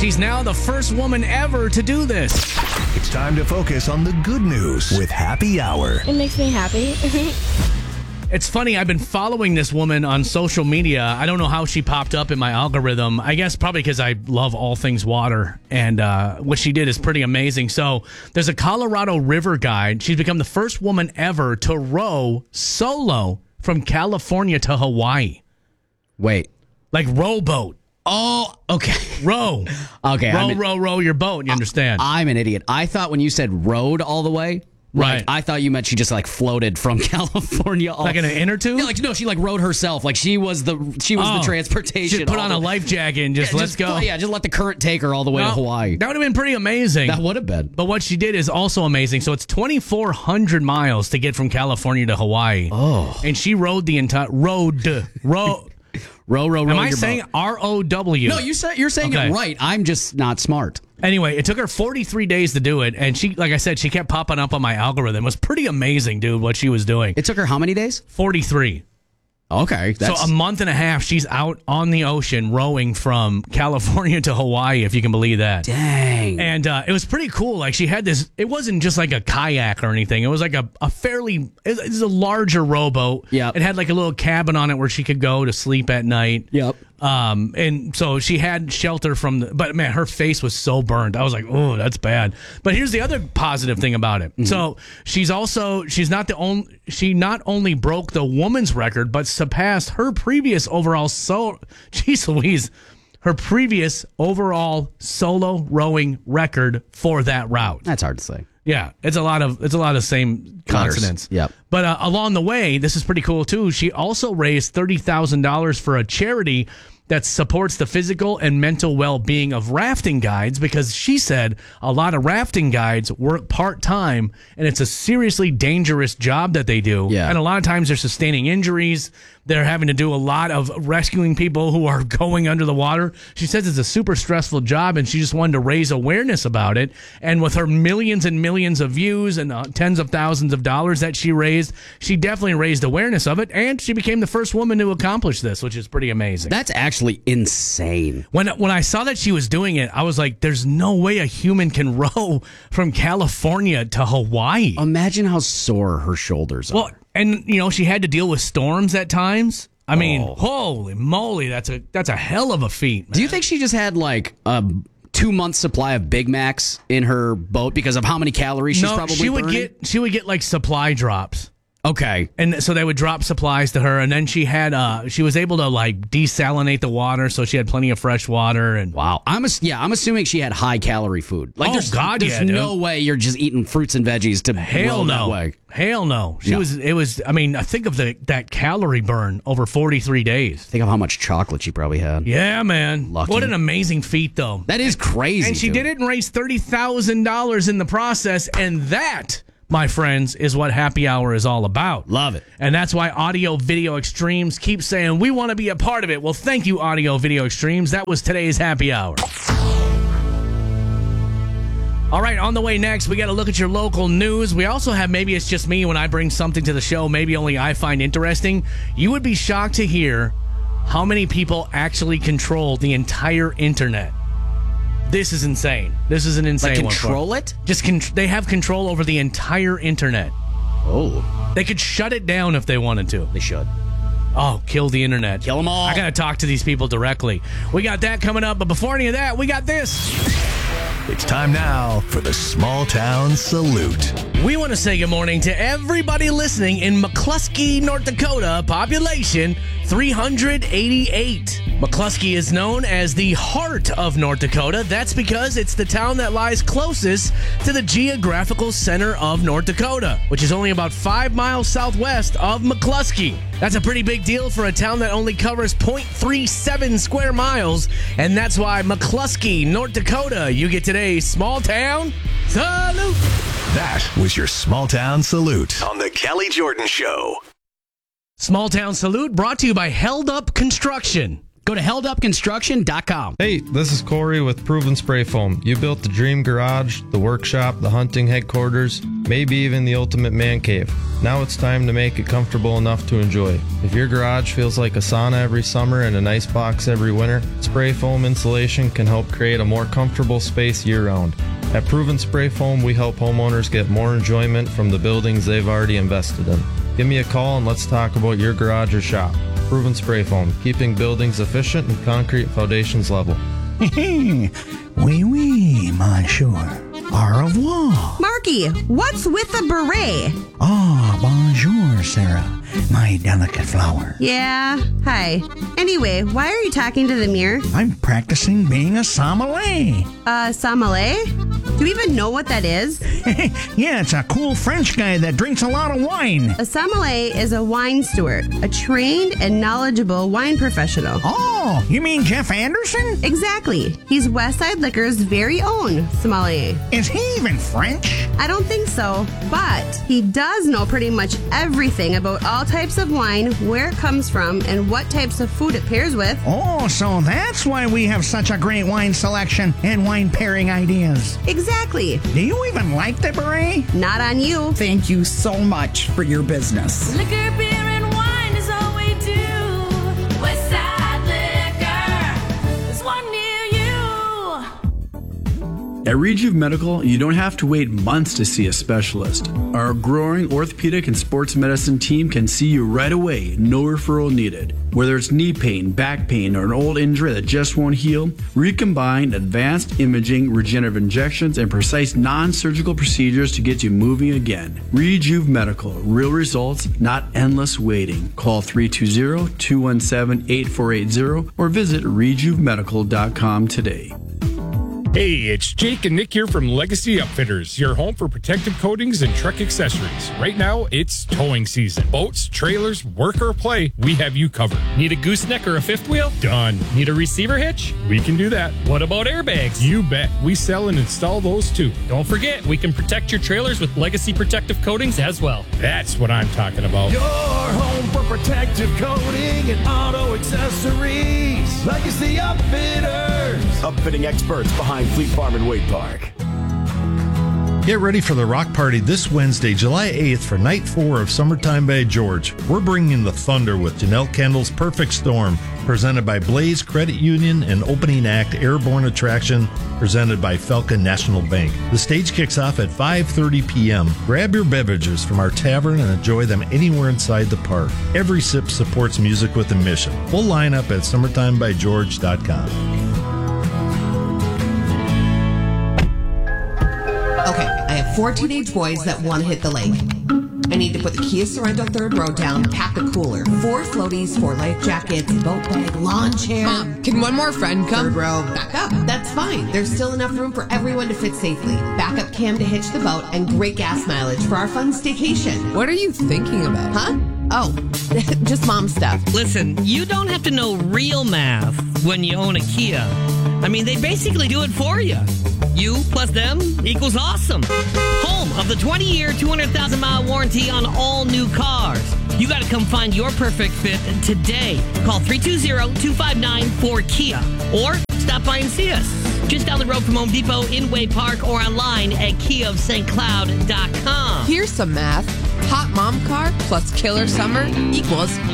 She's now the first woman ever to do this. It's time to focus on the good news with Happy Hour. It makes me happy. It's funny, I've been following this woman on social media. I don't know how she popped up in my algorithm. I guess probably because I love all things water. And what she did is pretty amazing. So there's a Colorado River guide. She's become the first woman ever to row solo from California to Hawaii. Wait. Like rowboat. Oh, okay. Row. Okay. Row your boat. You understand? I'm an idiot. I thought when you said rowed all the way, right. I thought you meant she just like floated from California. Like in an inner tube? Yeah, she like rowed herself. Like she was the transportation. She put on a life jacket and let's go. Just let the current take her all the way to Hawaii. That would have been pretty amazing. That would have been. But what she did is also amazing. So it's 2,400 miles to get from California to Hawaii. Oh. And she rowed the entire row. Row. Am I saying R-O-W? No, you're saying it right. I'm just not smart. Anyway, it took her 43 days to do it, and she, like I said, she kept popping up on my algorithm. It was pretty amazing, dude, what she was doing. It took her how many days? 43. Okay. So a month and a half, she's out on the ocean rowing from California to Hawaii, if you can believe that. Dang. And it was pretty cool. Like she had this, it wasn't just like a kayak or anything. It was like a fairly, it was a larger rowboat. Yeah. It had like a little cabin on it where she could go to sleep at night. Yep. And so she had shelter but man, her face was so burned. I was like, oh, that's bad. But here's the other positive thing about it. Mm-hmm. So she not only broke the woman's record, but surpassed her previous overall her previous overall solo rowing record for that route. That's hard to say. Yeah, it's a lot of same consonants. Yep. But along the way, this is pretty cool too. She also raised $30,000 for a charity that supports the physical and mental well-being of rafting guides, because she said a lot of rafting guides work part-time and it's a seriously dangerous job that they do. Yeah. And a lot of times they're sustaining injuries. They're having to do a lot of rescuing people who are going under the water. She says it's a super stressful job, and she just wanted to raise awareness about it. And with her millions and millions of views and tens of thousands of dollars that she raised, she definitely raised awareness of it, and she became the first woman to accomplish this, which is pretty amazing. That's actually insane. When I saw that she was doing it, I was like, there's no way a human can row from California to Hawaii. Imagine how sore her shoulders are. Well, and, she had to deal with storms at times. I mean, holy moly, that's a hell of a feat, man. Do you think she just had like a 2-month supply of Big Macs in her boat because of how many calories she's probably burning? She would get like supply drops. Okay. And so they would drop supplies to her, and then she was able to like desalinate the water, so she had plenty of fresh water. And wow, I'm assuming she had high calorie food. Like, there's no way you're just eating fruits and veggies to hell no that way. Hell no. I mean, I think of that calorie burn over 43 days. Think of how much chocolate she probably had. Yeah, man. Lucky. What an amazing feat, though. That is crazy. And she did it and raised $30,000 in the process, and that, my friends, is what Happy Hour is all about. Love it. And that's why Audio Video Extremes keep saying, we want to be a part of it. Well, thank you, Audio Video Extremes. That was today's Happy Hour. All right, on the way next, we got to look at your local news. We also have Maybe It's Just Me when I bring something to the show, maybe only I find interesting. You would be shocked to hear how many people actually control the entire internet. This is insane. This is an insane one. Control it? They have control over the entire internet. Oh. They could shut it down if they wanted to. They should. Oh, kill the internet. Kill them all. I got to talk to these people directly. We got that coming up, but before any of that, we got this. It's time now for the Small Town Salute. We want to say good morning to everybody listening in McCluskey, North Dakota, population 388. McCluskey is known as the heart of North Dakota. That's because it's the town that lies closest to the geographical center of North Dakota, which is only about 5 miles southwest of McCluskey. That's a pretty big deal for a town that only covers 0.37 square miles, and that's why McCluskey, North Dakota, you get today's Small Town Salute. That was your Small Town Salute on the Kelly Jordan Show. Small Town Salute brought to you by Held Up Construction. Go to heldupconstruction.com. Hey, this is Corey with Proven Spray Foam. You built the dream garage, the workshop, the hunting headquarters, maybe even the ultimate man cave. Now it's time to make it comfortable enough to enjoy. If your garage feels like a sauna every summer and an ice box every winter, Spray Foam insulation can help create a more comfortable space year-round. At Proven Spray Foam, we help homeowners get more enjoyment from the buildings they've already invested in. Give me a call and let's talk about your garage or shop. Proven Spray Foam, keeping buildings efficient and concrete foundations level. Oui, oui, monsieur. Au revoir. Marky, what's with the beret? Ah, bonjour, Sarah, my delicate flower. Yeah, hi. Anyway, why are you talking to the mirror? I'm practicing being a sommelier. Sommelier? Do you even know what that is? Yeah, it's a cool French guy that drinks a lot of wine. A sommelier is a wine steward, a trained and knowledgeable wine professional. Oh, you mean Jeff Anderson? Exactly. He's Westside Liquor's very own sommelier. Is he even French? I don't think so, but he does know pretty much everything about all types of wine, where it comes from, and what types of food it pairs with. Oh, so that's why we have such a great wine selection and wine pairing ideas. Exactly. Do you even like the beret? Not on you. Thank you so much for your business. Liquor, beer, and wine is all we do. Westside Liquor, there's one near you. At Rejuve Medical, you don't have to wait months to see a specialist. Our growing orthopedic and sports medicine team can see you right away, no referral needed. Whether it's knee pain, back pain, or an old injury that just won't heal, we combine advanced imaging, regenerative injections, and precise non-surgical procedures to get you moving again. Rejuve Medical, real results, not endless waiting. Call 320-217-8480 or visit rejuvemedical.com today. Hey, it's Jake and Nick here from Legacy Upfitters, your home for protective coatings and truck accessories. Right now, it's towing season. Boats, trailers, work or play, we have you covered. Need a gooseneck or a fifth wheel? Done. Need a receiver hitch? We can do that. What about airbags? You bet. We sell and install those too. Don't forget, we can protect your trailers with Legacy protective coatings as well. That's what I'm talking about. Your home for protective coating and auto accessories. Legacy Upfitters. Upfitting experts behind Fleet Farm and Wade Park. Get ready for the rock party this Wednesday, July 8th for Night 4 of Summertime by George. We're bringing the thunder with Janelle Kendall's Perfect Storm, presented by Blaze Credit Union, and opening act Airborne Attraction, presented by Falcon National Bank. The stage kicks off at 5:30 p.m. Grab your beverages from our tavern and enjoy them anywhere inside the park. Every sip supports music with a mission. Full lineup at summertimebygeorge.com. Okay, I have 4 teenage boys that want to hit the lake. I need to put the Kia Sorento third row down, pack a cooler, 4 floaties, 4 life jackets, boat bag, lawn chair. Mom, can one more friend come? Third row, back up. That's fine. There's still enough room for everyone to fit safely. Backup cam to hitch the boat, and great gas mileage for our fun staycation. What are you thinking about? Huh? Oh, just mom stuff. Listen, you don't have to know real math when you own a Kia. I mean, they basically do it for you. You plus them equals awesome. Home of the 20-year, 200,000-mile warranty on all new cars. You got to come find your perfect fit today. Call 320-259-4KIA or stop by and see us. Just down the road from Home Depot in Way Park or online at KiaofSt. Cloud.com. Here's some math. Hot mom car plus killer summer equals